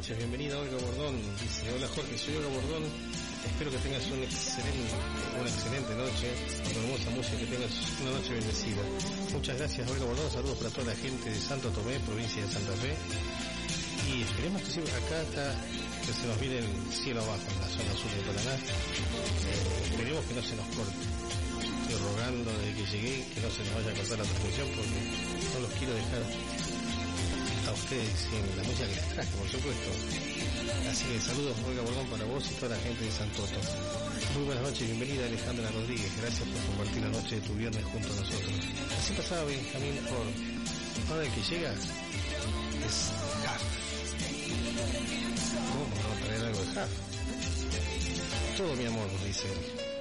noches, bienvenida Olga Bordón. Dice, hola Jorge, soy Olga Bordón. Espero que tengas una excelente noche, con hermosa música, que tengas una noche bendecida. Muchas gracias Olga Bordón, saludos para toda la gente de Santo Tomé, provincia de Santa Fe. Y esperemos que acá que se nos viene el cielo abajo en la zona sur de Paraná. Esperemos que no se nos corte. Estoy rogando desde que llegué que no se nos vaya a cortar la transmisión, porque no los quiero dejar a ustedes sin la música que les traje, por supuesto. Así que saludos Olga Bordón para vos y toda la gente de Santoto. Muy buenas noches, bienvenida Alejandra Rodríguez, gracias por compartir la noche de tu viernes junto a nosotros. Así pasaba Benjamín Orr. Ahora el que llega es Huff. ¿Cómo no traer algo de Huff? Todo mi amor, nos dice él.